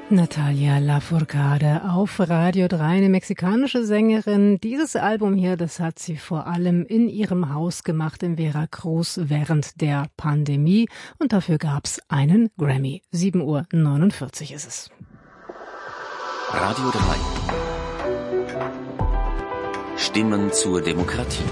Natalia Lafourcade auf Radio 3, eine mexikanische Sängerin. Dieses Album hier, das hat sie vor allem in ihrem Haus gemacht in Veracruz während der Pandemie. Und dafür gab's einen Grammy. 7:49 Uhr ist es. Radio 3. Stimmen zur Demokratie.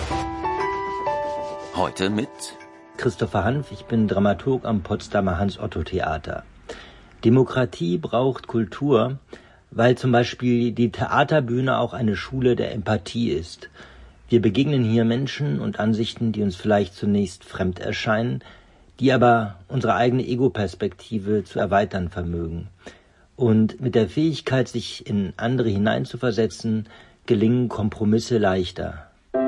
Heute mit Christopher Hanf, ich bin Dramaturg am Potsdamer Hans-Otto-Theater. Demokratie braucht Kultur, weil zum Beispiel die Theaterbühne auch eine Schule der Empathie ist. Wir begegnen hier Menschen und Ansichten, die uns vielleicht zunächst fremd erscheinen, die aber unsere eigene Ego-Perspektive zu erweitern vermögen. Und mit der Fähigkeit, sich in andere hineinzuversetzen, gelingen Kompromisse leichter.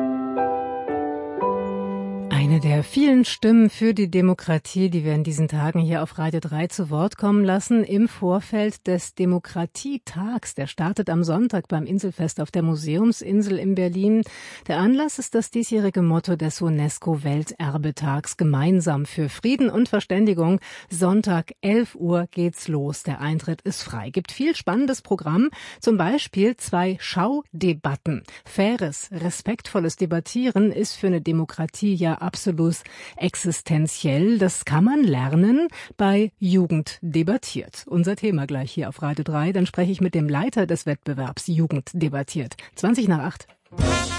Eine der vielen Stimmen für die Demokratie, die wir in diesen Tagen hier auf Radio 3 zu Wort kommen lassen, im Vorfeld des Demokratietags. Der startet am Sonntag beim Inselfest auf der Museumsinsel in Berlin. Der Anlass ist das diesjährige Motto des UNESCO-Welterbetags Gemeinsam für Frieden und Verständigung. Sonntag 11 Uhr geht's los. Der Eintritt ist frei. Gibt viel spannendes Programm, zum Beispiel 2 Schaudebatten. Faires, respektvolles Debattieren ist für eine Demokratie ja absolut existenziell. Das kann man lernen bei Jugend debattiert. Unser Thema gleich hier auf Radio 3. Dann spreche ich mit dem Leiter des Wettbewerbs Jugend debattiert. 7:20.